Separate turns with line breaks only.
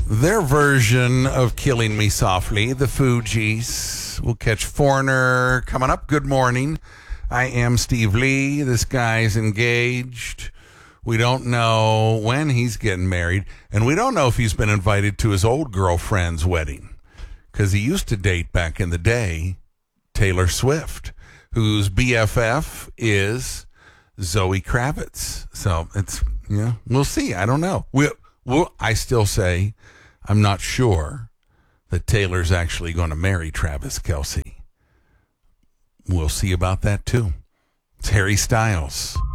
their version of Killing Me Softly, the Fugees. We'll catch Foreigner coming up. Good morning. I am Steve Lee. This guy's engaged. We don't know when he's getting married, and we don't know if he's been invited to his old girlfriend's wedding, because he used to date back in the day Taylor Swift, whose BFF is Zoe Kravitz. So it's, we'll see. I don't know. I still say I'm not sure that Taylor's actually going to marry Travis Kelce. We'll see about that too. It's Harry Styles.